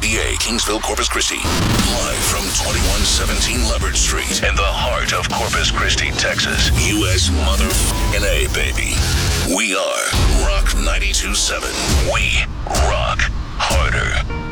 KBBA, Kingsville, Corpus Christi. Live from 2117 Leverage Street in the heart of Corpus Christi, Texas. U.S. motherfucking A, baby. We are Rock 92.7. We rock harder.